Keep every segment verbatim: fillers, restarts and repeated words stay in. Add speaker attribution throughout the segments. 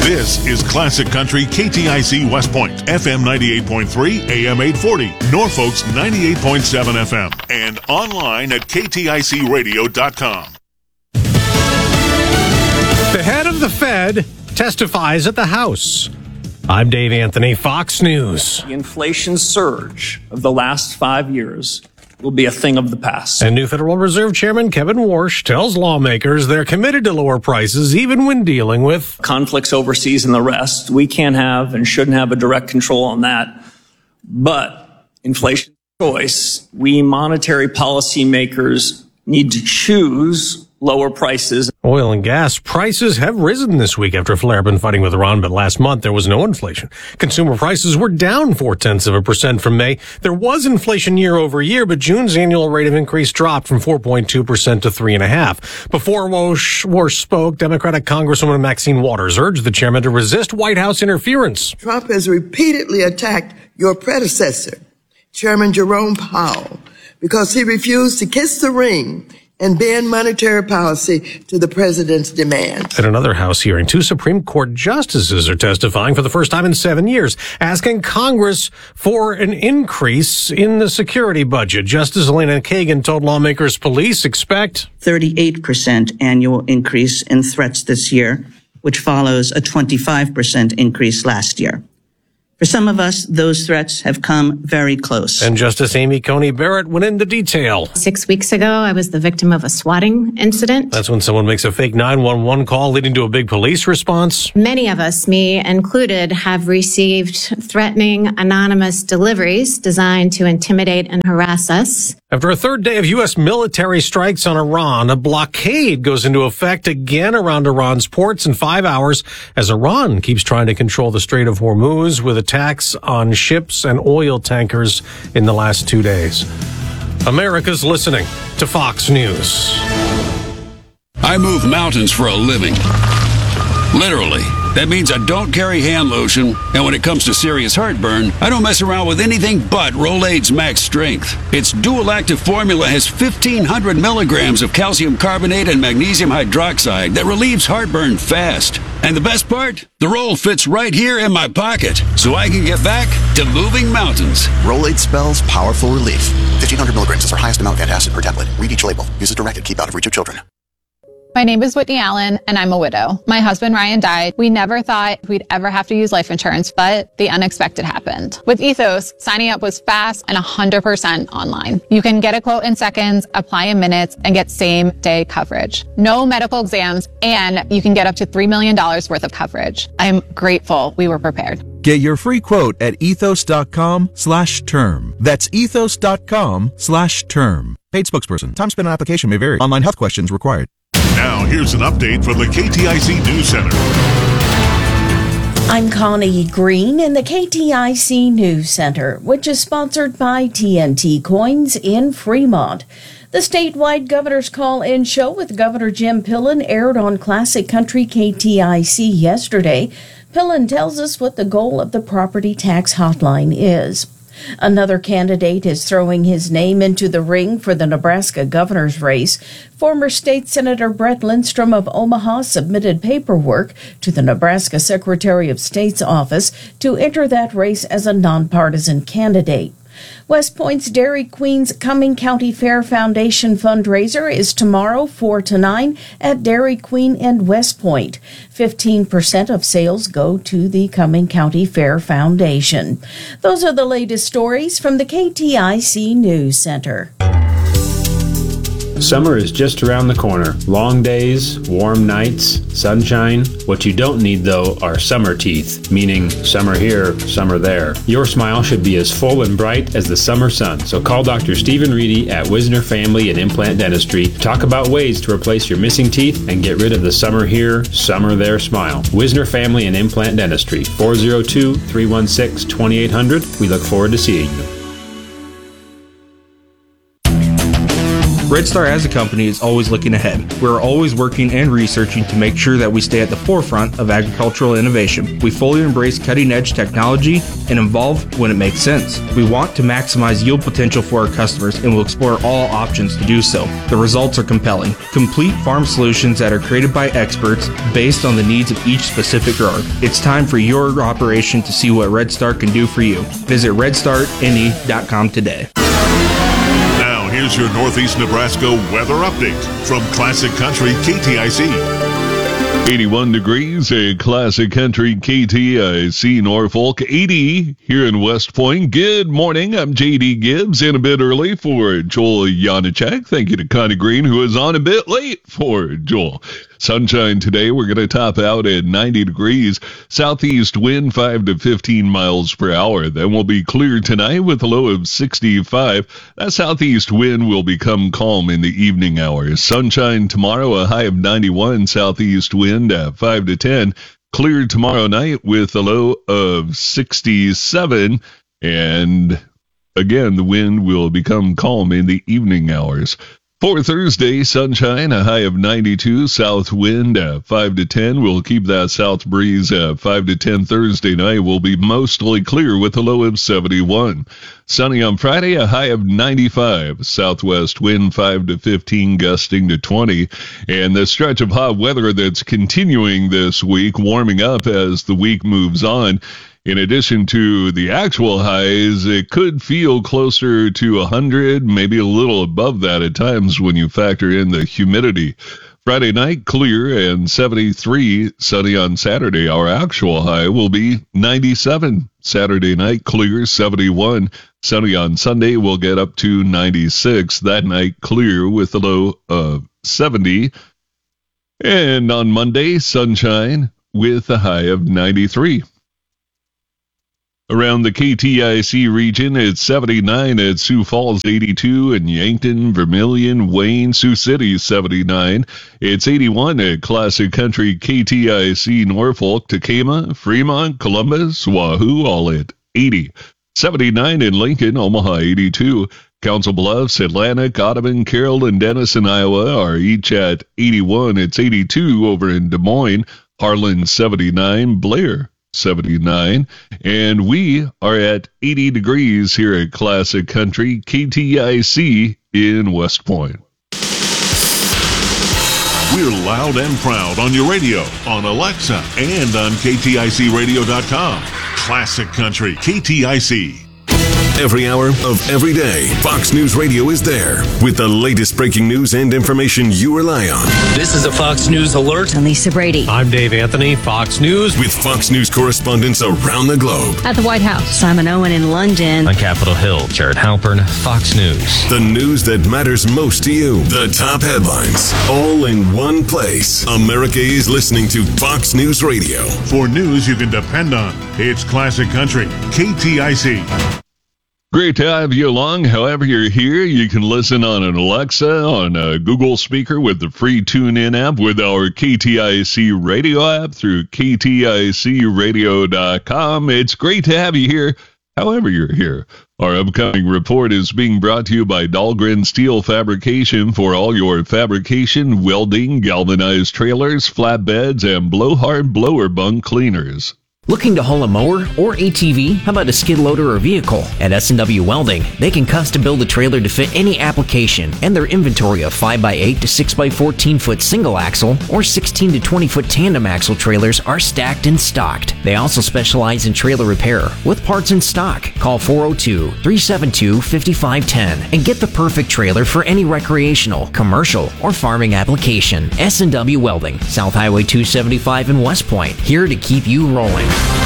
Speaker 1: This is Classic Country K T I C West Point, F M ninety-eight point three, A M eight forty, Norfolk's ninety-eight point seven F M, and online at K T I C radio dot com.
Speaker 2: The head of the Fed testifies at the House. I'm Dave Anthony, Fox News.
Speaker 3: The inflation surge of the last five years will be a thing of the past.
Speaker 2: And new Federal Reserve Chairman Kevin Warsh tells lawmakers they're committed to lower prices even when dealing with
Speaker 3: conflicts overseas and the rest. We can't have and shouldn't have a direct control on that. But inflation choice, we monetary policymakers need to choose lower prices.
Speaker 2: Oil and gas prices have risen this week after a flare-up in fighting with Iran, but last month there was no inflation. Consumer prices were down four-tenths of a percent from May. There was inflation year over year, but June's annual rate of increase dropped from four point two percent to three point five percent. Before Warsh, Warsh spoke, Democratic Congresswoman Maxine Waters urged the chairman to resist White House interference.
Speaker 4: Trump has repeatedly attacked your predecessor, Chairman Jerome Powell, because he refused to kiss the ring and bend monetary policy to the president's demands.
Speaker 2: At another House hearing, two Supreme Court justices are testifying for the first time in seven years, asking Congress for an increase in the security budget. Justice Elena Kagan told lawmakers police expect
Speaker 5: thirty-eight percent annual increase in threats this year, which follows a twenty-five percent increase last year. For some of us, those threats have come very close.
Speaker 2: And Justice Amy Coney Barrett went into detail.
Speaker 6: Six weeks ago, I was the victim of a swatting incident.
Speaker 2: That's when someone makes a fake nine one one call leading to a big police response.
Speaker 6: Many of us, me included, have received threatening anonymous deliveries designed to intimidate and harass us.
Speaker 2: After a third day of U S military strikes on Iran, a blockade goes into effect again around Iran's ports in five hours as Iran keeps trying to control the Strait of Hormuz with attacks on ships and oil tankers in the last two days. America's listening to Fox News.
Speaker 7: I move mountains for a living. Literally. That means I don't carry hand lotion, and when it comes to serious heartburn, I don't mess around with anything but Rolaids Max Strength. Its dual-active formula has fifteen hundred milligrams of calcium carbonate and magnesium hydroxide that relieves heartburn fast. And the best part? The roll fits right here in my pocket, so I can get back to moving mountains.
Speaker 8: Rolaids spells powerful relief. fifteen hundred milligrams is our highest amount of antacid per tablet. Read each label. Use as directed. Keep out of reach of children.
Speaker 9: My name is Whitney Allen, and I'm a widow. My husband, Ryan, died. We never thought we'd ever have to use life insurance, but the unexpected happened. With Ethos, signing up was fast and one hundred percent online. You can get a quote in seconds, apply in minutes, and get same-day coverage. No medical exams, and you can get up to three million dollars worth of coverage. I'm grateful we were prepared.
Speaker 10: Get your free quote at ethos.com slash term. That's ethos.com slash term. Paid spokesperson. Time spent on application may vary. Online health questions required.
Speaker 1: Now, here's an update from the K T I C News Center.
Speaker 11: I'm Connie Green in the K T I C News Center, which is sponsored by T N T Coins in Fremont. The statewide Governor's Call-In show with Governor Jim Pillen aired on Classic Country K T I C yesterday. Pillen tells us what the goal of the property tax hotline is. Another candidate is throwing his name into the ring for the Nebraska governor's race. Former State Senator Brett Lindstrom of Omaha submitted paperwork to the Nebraska Secretary of State's office to enter that race as a nonpartisan candidate. West Point's Dairy Queen's Cumming County Fair Foundation fundraiser is tomorrow four to nine at Dairy Queen and West Point. fifteen percent of sales go to the Cumming County Fair Foundation. Those are the latest stories from the K T I C News Center.
Speaker 12: Summer is just around the corner. Long days, warm nights, sunshine. What you don't need, though, are summer teeth, meaning summer here, summer there. Your smile should be as full and bright as the summer sun. So call Doctor Stephen Reedy at Wisner Family and Implant Dentistry. Talk about ways to replace your missing teeth and get rid of the summer here, summer there smile. Wisner Family and Implant Dentistry, four oh two, three one six, two eight hundred. We look forward to seeing you.
Speaker 13: Red Star as a company is always looking ahead. We're always working and researching to make sure that we stay at the forefront of agricultural innovation. We fully embrace cutting-edge technology and evolve when it makes sense. We want to maximize yield potential for our customers and will explore all options to do so. The results are compelling. Complete farm solutions that are created by experts based on the needs of each specific grower. It's time for your operation to see what Red Star can do for you. Visit red star n e dot com today.
Speaker 1: Now, here's your Northeast Nebraska weather update from Classic Country K T I C.
Speaker 14: eighty-one degrees at Classic Country K T I C Norfolk. eighty here in West Point. Good morning. I'm J D Gibbs, in a bit early for Joel Janacek. Thank you to Connie Green, who is on a bit late for Joel. Sunshine today. We're going to top out at ninety degrees. Southeast wind five to fifteen miles per hour. Then we'll be clear tonight with a low of sixty-five. That southeast wind will become calm in the evening hours. Sunshine tomorrow, a high of ninety-one. Southeast wind at five to ten. Clear tomorrow night with a low of sixty-seven. And again, the wind will become calm in the evening hours. For Thursday, sunshine, a high of ninety-two, south wind at five to ten. We'll keep that south breeze at five to ten. Thursday night will be mostly clear with a low of seventy-one. Sunny on Friday, a high of ninety-five, southwest wind five to fifteen, gusting to twenty. And the stretch of hot weather that's continuing this week, warming up as the week moves on. In addition to the actual highs, it could feel closer to one hundred, maybe a little above that at times when you factor in the humidity. Friday night, clear and seventy-three. Sunny on Saturday. Our actual high will be ninety-seven. Saturday night, clear, seventy-one. Sunny on Sunday, we'll get up to ninety-six. That night, clear with a low of seventy. And on Monday, sunshine with a high of ninety-three. Around the K T I C region, it's seventy-nine at Sioux Falls, eighty-two in Yankton, Vermilion, Wayne, Sioux City, seventy-nine. It's eighty-one at Classic Country K T I C Norfolk, Tacoma, Fremont, Columbus, Wahoo, all at eighty. seventy-nine in Lincoln, Omaha, eighty-two. Council Bluffs, Atlantic, Audubon, Carroll, and Denison, Iowa are each at eighty-one. It's eighty-two over in Des Moines, Harlan, seventy-nine, Blair, seventy-nine, and we are at eighty degrees here at Classic Country K T I C in West Point.
Speaker 1: We're loud and proud on your radio, on Alexa, and on K T I C radio dot com. Classic Country K T I C.
Speaker 15: Every hour of every day, Fox News Radio is there with the latest breaking news and information you rely on.
Speaker 16: This is a Fox News alert.
Speaker 17: I'm Lisa Brady.
Speaker 2: I'm Dave Anthony, Fox News.
Speaker 15: With Fox News correspondents around the globe.
Speaker 17: At the White House, Simon Owen in London.
Speaker 18: On Capitol Hill, Jared Halpern, Fox News.
Speaker 15: The news that matters most to you. The top headlines, all in one place. America is listening to Fox News Radio.
Speaker 1: For news you can depend on, it's Classic Country K T I C.
Speaker 14: Great to have you along. However you're here, you can listen on an Alexa, on a Google speaker with the free TuneIn app, with our K T I C radio app through K T I C radio dot com. It's great to have you here, however you're here. Our upcoming report is being brought to you by Dahlgren Steel Fabrication for all your fabrication, welding, galvanized trailers, flatbeds, and blowhard blower bunk cleaners.
Speaker 19: Looking to haul a mower or A T V? How about a skid loader or vehicle? At S and W Welding, they can custom build a trailer to fit any application, and their inventory of five by eight to six by fourteen foot single axle or sixteen to twenty foot tandem axle trailers are stacked and stocked. They also specialize in trailer repair with parts in stock. Call four oh two, three seven two, five five one zero and get the perfect trailer for any recreational, commercial, or farming application. S and W Welding, South Highway two seventy-five in West Point, here to keep you rolling.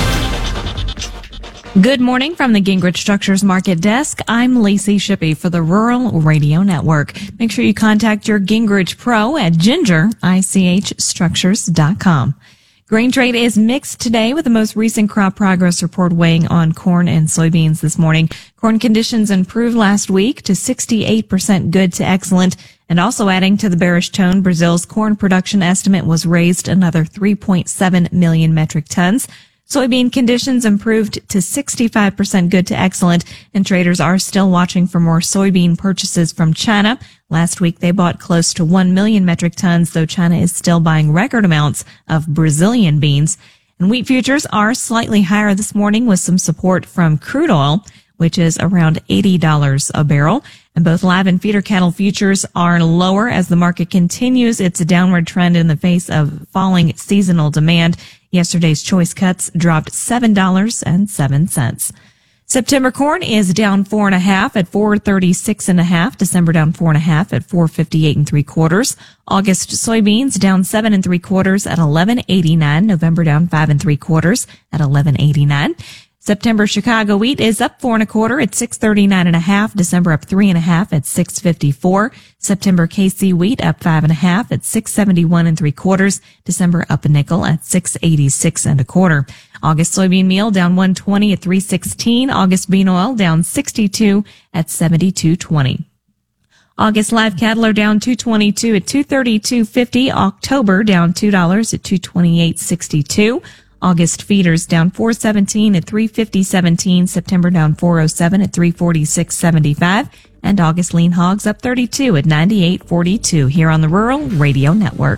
Speaker 20: Good morning from the Gingrich Structures Market Desk. I'm Lacey Shippey for the Rural Radio Network. Make sure you contact your Gingrich Pro at ginger ich structures dot com. Grain trade is mixed today with the most recent crop progress report weighing on corn and soybeans this morning. Corn conditions improved last week to sixty-eight percent good to excellent. And also adding to the bearish tone, Brazil's corn production estimate was raised another three point seven million metric tons. Soybean conditions improved to sixty-five percent good to excellent, and traders are still watching for more soybean purchases from China. Last week, they bought close to one million metric tons, though China is still buying record amounts of Brazilian beans. And wheat futures are slightly higher this morning with some support from crude oil, which is around eighty dollars a barrel. And both live and feeder cattle futures are lower as the market continues its downward trend in the face of falling seasonal demand. Yesterday's choice cuts dropped seven dollars and seven cents. September corn is down four and a half at four thirty-six and a half. December down four and a half at four fifty-eight and three quarters. August soybeans down seven and three quarters at eleven eighty-nine. November down five and three quarters at eleven eighty-nine. September Chicago wheat is up four and a quarter at six thirty-nine and a half. December up three and a half at six fifty-four. September K C wheat up five and a half at six seventy-one and three quarters. December up a nickel at six eighty-six and a quarter. August soybean meal down one twenty at three sixteen. August bean oil down sixty-two at seventy-two twenty. August live cattle are down two twenty-two at two thirty-two fifty. October down two dollars at two twenty-eight sixty-two. August feeders down four seventeen at three fifty seventeen. September down four oh seven at three forty-six seventy-five. And August lean hogs up thirty-two at ninety-eight forty-two here on the Rural Radio Network.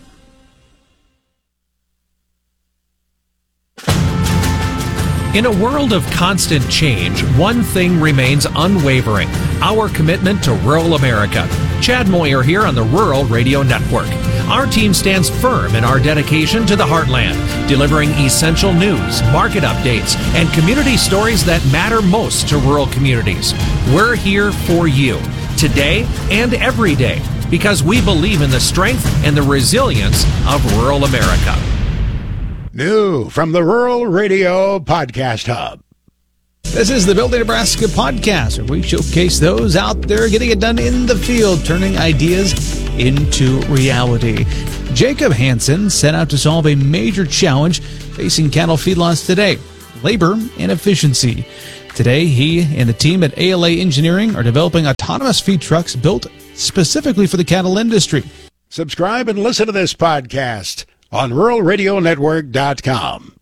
Speaker 2: In a world of constant change, one thing remains unwavering: our commitment to rural America. Chad Moyer here on the Rural Radio Network. Our team stands firm in our dedication to the heartland, delivering essential news, market updates, and community stories that matter most to rural communities. We're here for you, today and every day, because we believe in the strength and the resilience of rural America.
Speaker 21: New from the Rural Radio Podcast Hub.
Speaker 22: This is the Building Nebraska podcast, where we showcase those out there getting it done in the field, turning ideas into reality. Jacob Hansen set out to solve a major challenge facing cattle feedlots today: labor and efficiency. Today, he and the team at A L A Engineering are developing autonomous feed trucks built specifically for the cattle industry.
Speaker 21: Subscribe and listen to this podcast on rural radio network dot com.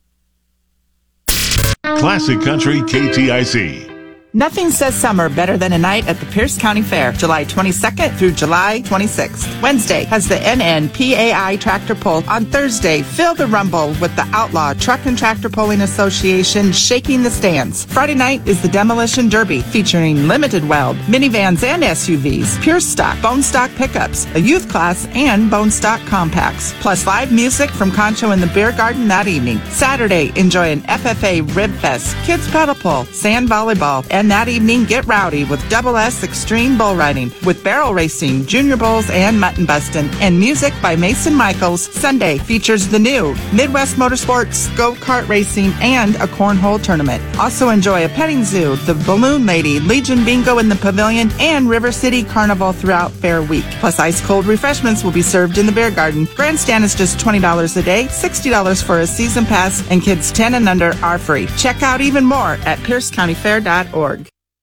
Speaker 1: Classic Country K T I C.
Speaker 23: Nothing says summer better than a night at the Pierce County Fair, July twenty-second through July twenty-sixth. Wednesday has the N N P A I Tractor Pull. On Thursday, feel the rumble with the Outlaw Truck and Tractor Pulling Association shaking the stands. Friday night is the Demolition Derby, featuring limited weld, minivans and S U Vs, pure stock, bone stock pickups, a youth class, and bone stock compacts. Plus live music from Concho in the Beer Garden that evening. Saturday, enjoy an F F A Rib Fest, kids paddle pull, sand volleyball, and that evening, get rowdy with Double S Extreme Bull Riding, with barrel racing, junior bulls, and mutton bustin', and music by Mason Michaels. Sunday features the new Midwest Motorsports, go-kart racing, and a cornhole tournament. Also enjoy a petting zoo, the Balloon Lady, Legion Bingo in the Pavilion, and River City Carnival throughout Fair Week. Plus ice-cold refreshments will be served in the Beer Garden. Grandstand is just twenty dollars a day, sixty dollars for a season pass, and kids ten and under are free. Check out even more at pierce county fair dot org.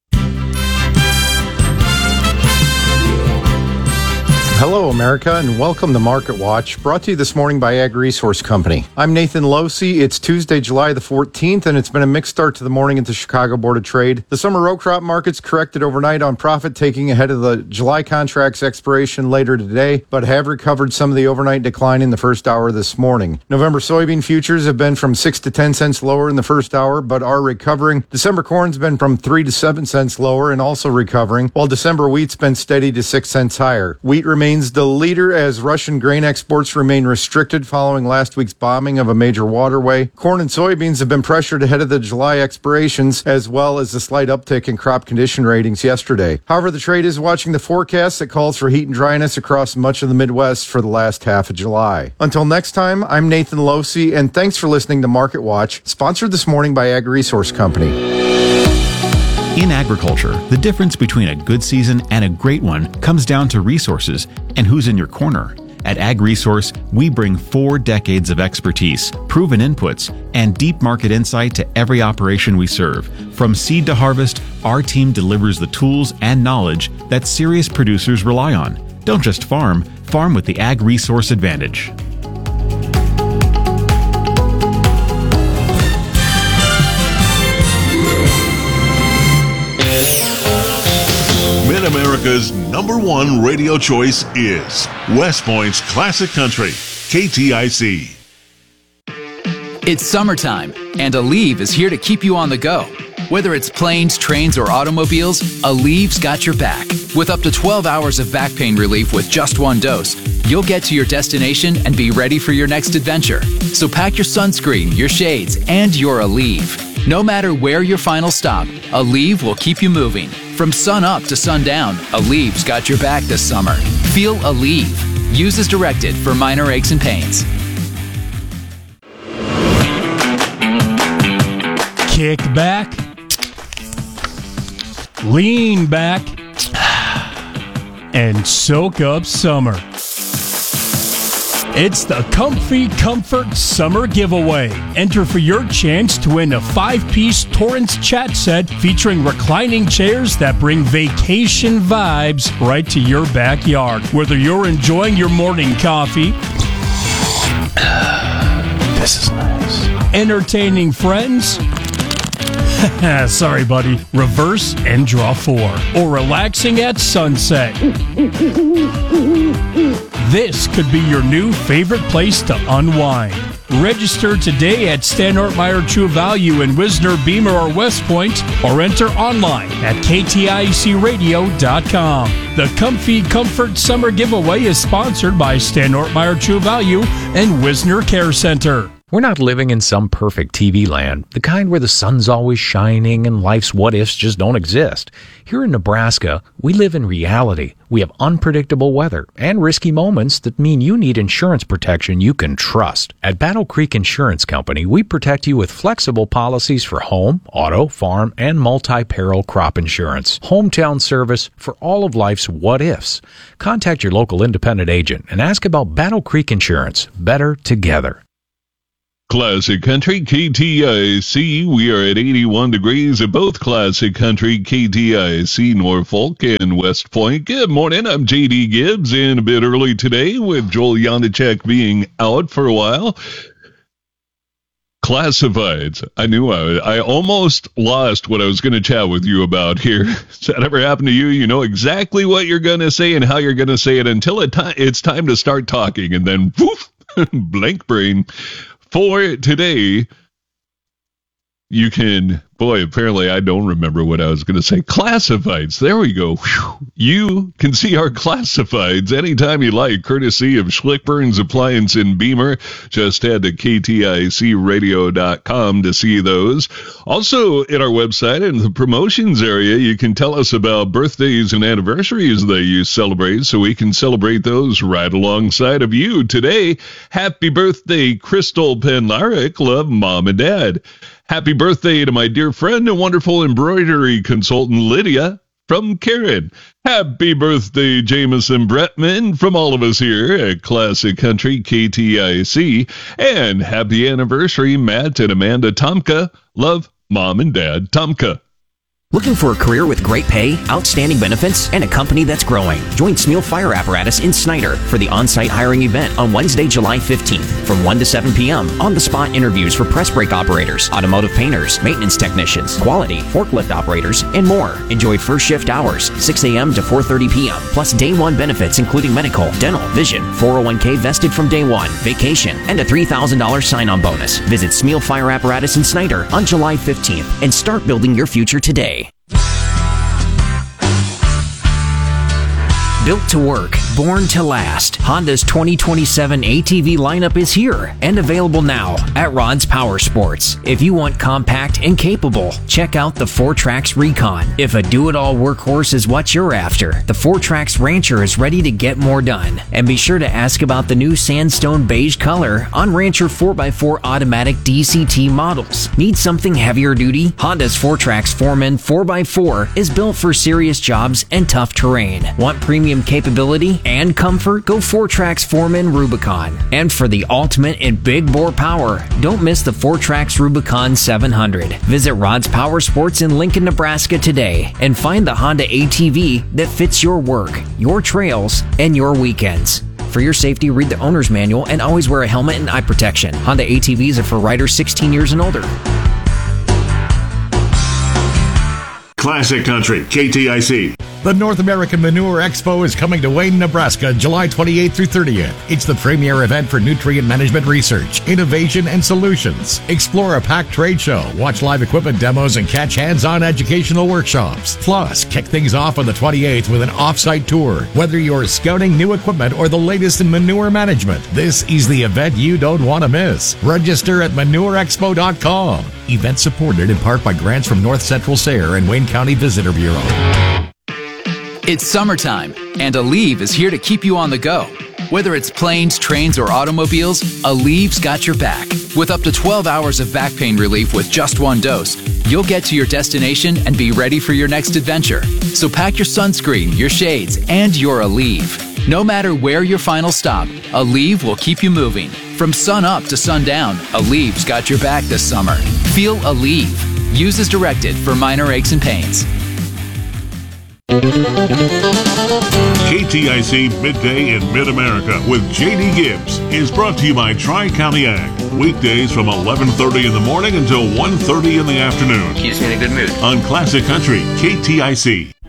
Speaker 24: Hello, America, and welcome to Market Watch, brought to you this morning by Ag Resource Company. I'm Nathan Losey. It's Tuesday, July the fourteenth, and it's been a mixed start to the morning at the Chicago Board of Trade. The summer row crop markets corrected overnight on profit taking ahead of the July contract's expiration later today, but have recovered some of the overnight decline in the first hour this morning. November soybean futures have been from six to ten cents lower in the first hour, but are recovering. December corn's been from three to seven cents lower and also recovering, while December wheat's been steady to six cents higher. Wheat remains the leader as Russian grain exports remain restricted following last week's bombing of a major waterway. Corn and soybeans have been pressured ahead of the July expirations, as well as the slight uptick in crop condition ratings yesterday. However, the trade is watching the forecast that calls for heat and dryness across much of the Midwest for the last half of July. Until next time, I'm Nathan Losey, and thanks for listening to Market Watch, sponsored this morning by Ag Resource Company.
Speaker 25: In agriculture, the difference between a good season and a great one comes down to resources and who's in your corner. At Ag Resource, we bring four decades of expertise, proven inputs, and deep market insight to every operation we serve. From seed to harvest, our team delivers the tools and knowledge that serious producers rely on. Don't just farm, farm with the Ag Resource Advantage.
Speaker 1: America's number one radio choice is West Point's Classic Country, K T I C.
Speaker 3: It's summertime, and Aleve is here to keep you on the go. Whether it's planes, trains, or automobiles, Aleve's got your back. With up to twelve hours of back pain relief with just one dose, you'll get to your destination and be ready for your next adventure. So pack your sunscreen, your shades, and your Aleve. No matter where your final stop, Aleve will keep you moving. From sun up to sundown, Aleve's got your back this summer. Feel Aleve. Use as directed for minor aches and pains.
Speaker 4: Kick back, lean back, and soak up summer. It's the Comfy Comfort Summer Giveaway. Enter for your chance to win a five-piece Torrance chat set featuring reclining chairs that bring vacation vibes right to your backyard. Whether you're enjoying your morning coffee, this is nice, entertaining friends, sorry, buddy. Reverse and draw four. Or relaxing at sunset. This could be your new favorite place to unwind. Register today at Stan Ortmeyer True Value in Wisner, Beamer, or West Point, or enter online at K T I C radio dot com. The Comfy Comfort Summer Giveaway is sponsored by Stan Ortmeyer True Value and Wisner Care Center.
Speaker 5: We're not living in some perfect T V land, the kind where the sun's always shining and life's what-ifs just don't exist. Here in Nebraska, we live in reality. We have unpredictable weather and risky moments that mean you need insurance protection you can trust. At Battle Creek Insurance Company, we protect you with flexible policies for home, auto, farm, and multi-peril crop insurance. Hometown service for all of life's what-ifs. Contact your local independent agent and ask about Battle Creek Insurance. Better together.
Speaker 14: Classic Country, K T I C. We are at eighty-one degrees at both Classic Country, K T I C, Norfolk, and West Point. Good morning. I'm J D Gibbs, and a bit early today with Joel Yannicek being out for a while. Classifieds. I knew I, I almost lost what I was going to chat with you about here. Has that ever happened to you? You know exactly what you're going to say and how you're going to say it until it ti- it's time to start talking, and then woof, blank brain. For today, you can, boy, apparently I don't remember what I was going to say. Classifieds. There we go. Whew. You can see our classifieds anytime you like, courtesy of Schlickburns Appliance in Beamer. Just head to K T I C radio dot com to see those. Also, at our website in the promotions area, you can tell us about birthdays and anniversaries that you celebrate, so we can celebrate those right alongside of you. Today, happy birthday, Crystal Penlaric. Love, Mom and Dad. Happy birthday to my dear friend and wonderful embroidery consultant, Lydia, from Karen. Happy birthday, Jameson Bretman, from all of us here at Classic Country, K T I C. And happy anniversary, Matt and Amanda Tomka. Love, Mom and Dad Tomka.
Speaker 19: Looking for a career with great pay, outstanding benefits, and a company that's growing? Join Smeal Fire Apparatus in Snyder for the on-site hiring event on Wednesday, July fifteenth from one to seven p.m. On-the-spot interviews for press brake operators, automotive painters, maintenance technicians, quality, forklift operators, and more. Enjoy first shift hours, six a.m. to four thirty p.m., plus day one benefits including medical, dental, vision, four oh one k vested from day one, vacation, and a three thousand dollars sign-on bonus. Visit Smeal Fire Apparatus in Snyder on July fifteenth and start building your future today. Built to work, born to last. Honda's twenty twenty-seven A T V lineup is here and available now at Ron's Power Sports. If you want compact and capable, check out the four Trax Recon. If a do-it-all workhorse is what you're after, the four Trax Rancher is ready to get more done. And be sure to ask about the new sandstone beige color on Rancher four by four automatic D C T models. Need something heavier duty? Honda's four Trax Foreman four by four is built for serious jobs and tough terrain. Want premium capability and comfort? Go four Trax Foreman Rubicon. And for the ultimate in big bore power, don't miss the four Trax Rubicon seven hundred. Visit Rod's Power Sports in Lincoln, Nebraska today and find the Honda A T V that fits your work, your trails, and your weekends. For your safety, read the owner's manual and always wear a helmet and eye protection. Honda A T Vs are for riders sixteen years and older.
Speaker 1: Classic Country, K T I C.
Speaker 6: The North American Manure Expo is coming to Wayne, Nebraska, July twenty-eighth through thirtieth. It's the premier event for nutrient management research, innovation, and solutions. Explore a packed trade show, watch live equipment demos, and catch hands-on educational workshops. Plus, kick things off on the twenty-eighth with an off-site tour. Whether you're scouting new equipment or the latest in manure management, this is the event you don't want to miss. Register at manure expo dot com. Event supported in part by grants from North Central S A R E and Wayne County Visitor Bureau.
Speaker 3: It's summertime, and Aleve is here to keep you on the go. Whether it's planes, trains, or automobiles, Aleve's got your back. With up to twelve hours of back pain relief with just one dose, you'll get to your destination and be ready for your next adventure. So pack your sunscreen, your shades, and your Aleve. No matter where your final stop, Aleve will keep you moving. From sun up to sundown, Aleve's got your back this summer. Feel Aleve. Use as directed for minor aches and pains.
Speaker 1: K T I C Midday in Mid-America with J D Gibbs is brought to you by Tri-County Ag. Weekdays from eleven thirty in the morning until one thirty in the afternoon.
Speaker 7: Keeps me in a good mood.
Speaker 1: On Classic Country, K T I C.